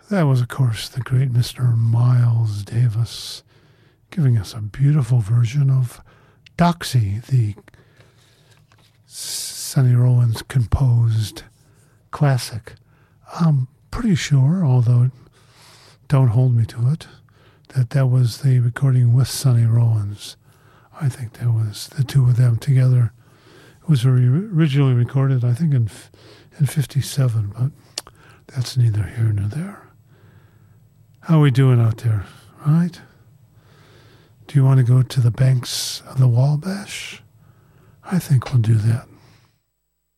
That was, of course, the great Mr. Miles Davis giving us a beautiful version of Doxy, the Sonny Rollins composed classic. I'm pretty sure, although don't hold me to it, that was the recording with Sonny Rollins. I think that was the two of them together. It was originally recorded, I think, in 57, but that's neither here nor there. How are we doing out there, right? Do you want to go to the banks of the Wabash? I think we'll do that.